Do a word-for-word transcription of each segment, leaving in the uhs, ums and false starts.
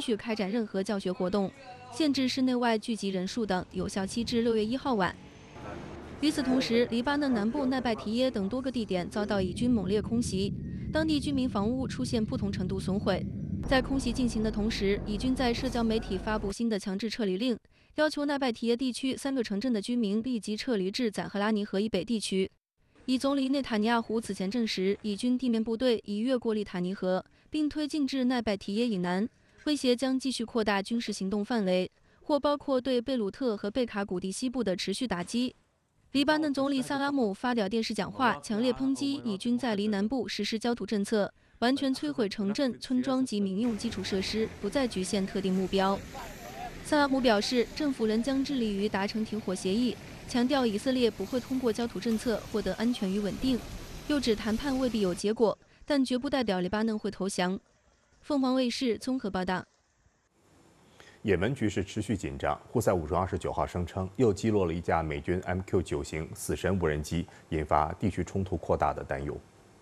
许开展任何教学活动，限制室内外聚集人数等，有效期至六月一号晚。与此同时，黎巴嫩南部奈拜提耶等多个地点遭到以军猛烈空袭，当地居民房屋出现不同程度损毁。在空袭进行的同时，以军在社交媒体发布新的强制撤离令，要求奈拜提耶地区三个城镇的居民立即撤离至宰赫拉尼河以北地区。以总理内塔尼亚胡此前证实，以军地面部队已越过利塔尼河，并推进至奈拜提耶以南，威胁将继续扩大军事行动范围，或包括对贝鲁特和贝卡谷地西部的持续打击。黎巴嫩总理萨拉姆发表电视讲话，强烈抨击以军在黎南部实施焦土政策，完全摧毁城镇、村庄及民用基础设施，不再局限特定目标。萨拉姆表示，政府仍将致力于达成停火协议，强调以色列不会通过焦土政策获得安全与稳定，又指谈判未必有结果，但绝不代表黎巴嫩会投降。凤凰卫视综合报道。 也门局势持续紧张，胡塞武装二十九号声称又击落了一架美军 M Q 九 型死神无人机，引发地区冲突扩大的担忧。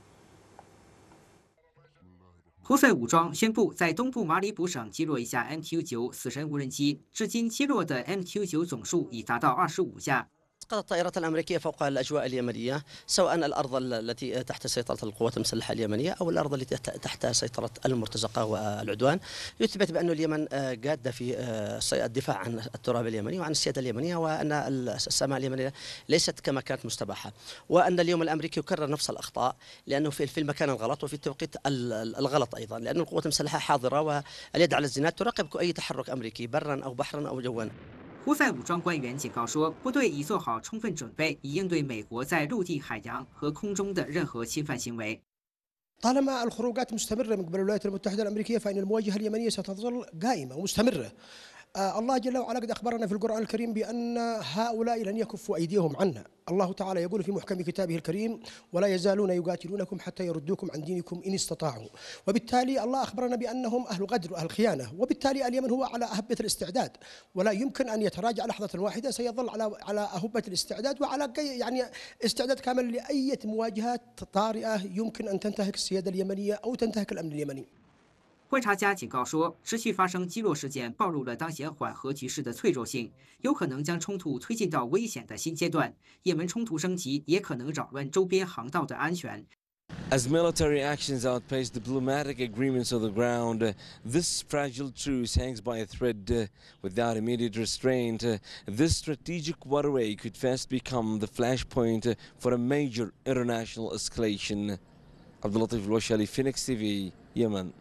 胡塞武装宣布在东部马里卜省击落一架 M Q 九 死神无人机，至今击落的 M Q 九 总数已达到二十五架。 أسقطت الطائرات الأمريكية فوق الأجواء اليمنية سواء الأرض التي تحت سيطرة القوات المسلحة اليمنية أو الأرض التي تحت سيطرة المرتزقة والعدوان يثبت بأن اليمن جادة في الدفاع عن التراب اليمني وعن السيادة اليمنية وأن السماء اليمنية ليست كما كانت مستباحة وأن اليوم الأمريكي يكرر نفس الأخطاء لأنه في المكان الغلط وفي التوقيت الغلط أيضا لأن القوات المسلحة حاضرة واليد على الزناد تراقب أي تحرك أمريكي برا أو بحرا أو جوا. 胡塞武装官员警告说，部队已做好充分准备，以应对美国在陆地、海洋和空中的任何侵犯行为。 طالما الخروجات مستمرة من قبل الولايات المتحدة الأمريكية فإن المواجهة اليمنية ستظل قائمة ومستمرة. الله جل وعلا قد أخبرنا في القرآن الكريم بأن هؤلاء لن يكفوا أيديهم عنا. الله تعالى يقول في محكم كتابه الكريم: ولا يزالون يقاتلونكم حتى يردوكم عن دينكم إن استطاعوا. وبالتالي الله أخبرنا بأنهم أهل غدر وأهل خيانة، وبالتالي اليمن هو على أهبة الاستعداد ولا يمكن أن يتراجع لحظة واحدة، سيظل على على أهبة الاستعداد وعلى يعني استعداد كامل لأي مواجهات طارئة يمكن أن تنتهك السيادة اليمنية أو تنتهك الأمن اليمني. 观察家警告说，持续发生击落事件暴露了当前缓和局势的脆弱性，有可能将冲突推进到危险的新阶段。也门冲突升级也可能扰乱周边航道的安全。 As military actions outpace diplomatic agreements on the ground, this fragile truce hangs by a thread. Without immediate restraint, this strategic waterway could fast become the flashpoint for a major international escalation. Abdul Latif Al-Washali, Phoenix T V, Yemen.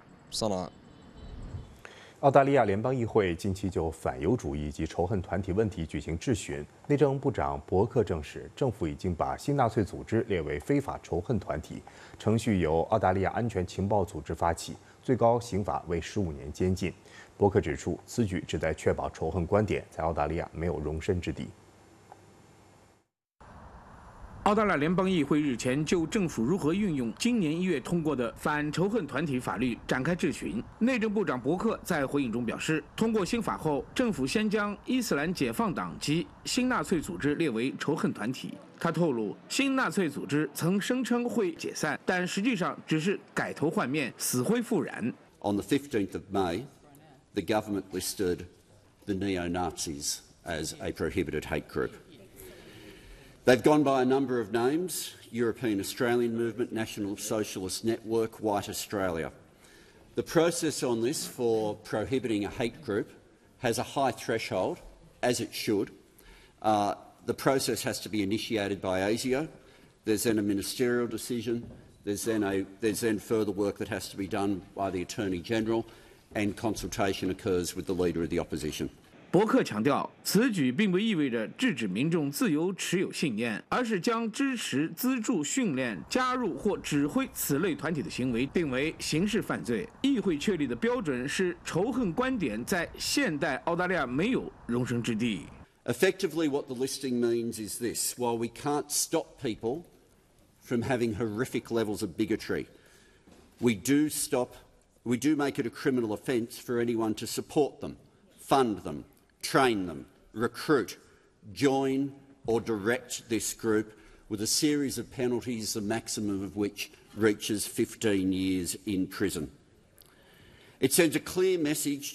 澳大利亚联邦议会近期就反犹主义及仇恨团体问题举行质询。内政部长伯克证实，政府已经把新纳粹组织列为非法仇恨团体，程序由澳大利亚安全情报组织发起，最高刑罚为十五年监禁。伯克指出，此举旨在确保仇恨观点在澳大利亚没有容身之地。 澳大利亚联邦议会日前就政府如何运用今年一月通过的反仇恨团体法律展开质询。内政部长伯克在回应中表示，通过新法后，政府先将伊斯兰解放党及新纳粹组织列为仇恨团体。他透露，新纳粹组织曾声称会解散，但实际上只是改头换面，死灰复燃。 On the fifteenth of May, the government listed the neo-Nazis as a prohibited hate group. They've gone by a number of names: European Australian Movement, National Socialist Network, White Australia. The process on this for prohibiting a hate group has a high threshold, as it should. Uh, the process has to be initiated by ASIO. There's then a ministerial decision. There's then, a, there's then further work that has to be done by the Attorney General, and consultation occurs with the Leader of the Opposition. 伯克强调，此举并不意味着制止民众自由持有信念，而是将支持、资助、训练、加入或指挥此类团体的行为定为刑事犯罪。议会确立的标准是仇恨观点在现代澳大利亚没有容身之地。 Effectively, what the listing means is this: while we can't stop people from having horrific levels of bigotry, we do stop, we do make it a criminal offence for anyone to support them, fund them, train them, recruit, join or direct this group with a series of penalties, the maximum of which reaches fifteen years in prison. It sends a clear message